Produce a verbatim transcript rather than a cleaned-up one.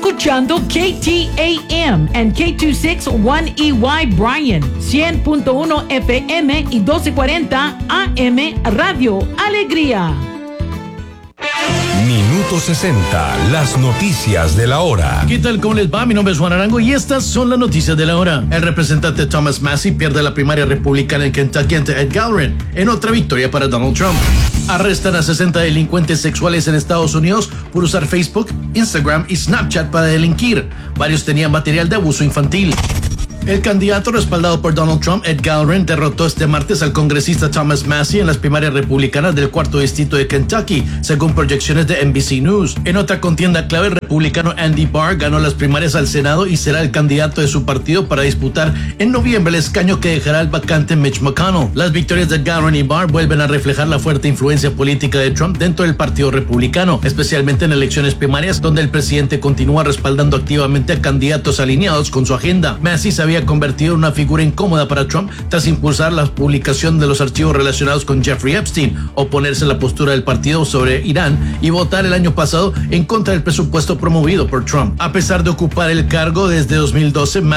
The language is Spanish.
escuchando K T A M and K dos sesenta y uno E Y Bryan, cien punto uno F M y doce cuarenta A M Radio Alegría. Minuto sesenta, las noticias de la hora. ¿Qué tal? ¿Cómo les va? Mi nombre es Juan Arango y estas son las noticias de la hora. El representante Thomas Massie pierde la primaria republicana en Kentucky ante Ed Gallagher en otra victoria para Donald Trump. Arrestan a sesenta delincuentes sexuales en Estados Unidos por usar Facebook, Instagram y Snapchat para delinquir. Varios tenían material de abuso infantil. El candidato respaldado por Donald Trump, Ed Gallagher, derrotó este martes al congresista Thomas Massie en las primarias republicanas del cuarto distrito de Kentucky, según proyecciones de N B C News. En otra contienda clave, el republicano Andy Barr ganó las primarias al Senado y será el candidato de su partido para disputar en noviembre el escaño que dejará el vacante Mitch McConnell. Las victorias de Gallagher y Barr vuelven a reflejar la fuerte influencia política de Trump dentro del partido republicano, especialmente en elecciones primarias, donde el presidente continúa respaldando activamente a candidatos alineados con su agenda. Massie se había convertido en una figura incómoda para Trump tras impulsar la publicación de los archivos relacionados con Jeffrey Epstein, oponerse a la postura del partido sobre Irán y votar el año pasado en contra del presupuesto promovido por Trump. A pesar de ocupar el cargo desde dos mil doce,